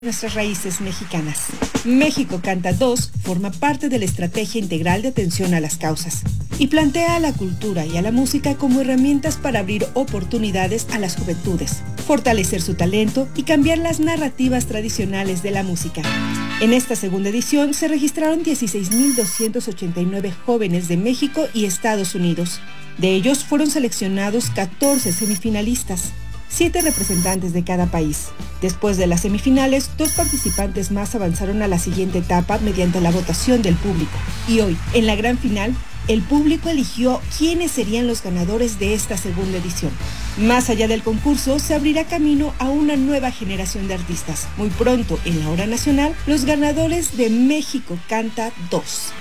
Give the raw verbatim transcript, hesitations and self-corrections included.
nuestras raíces mexicanas. México Canta dos forma parte de la Estrategia Integral de Atención a las Causas y plantea a la cultura y a la música como herramientas para abrir oportunidades a las juventudes, fortalecer su talento y cambiar las narrativas tradicionales de la música. En esta segunda edición se registraron dieciséis mil doscientos ochenta y nueve jóvenes de México y Estados Unidos. De ellos fueron seleccionados catorce semifinalistas, siete representantes de cada país. Después de las semifinales, dos participantes más avanzaron a la siguiente etapa mediante la votación del público. Y hoy, en la gran final, el público eligió quiénes serían los ganadores de esta segunda edición. Más allá del concurso, se abrirá camino a una nueva generación de artistas. Muy pronto, en la hora nacional, los ganadores de México Canta dos.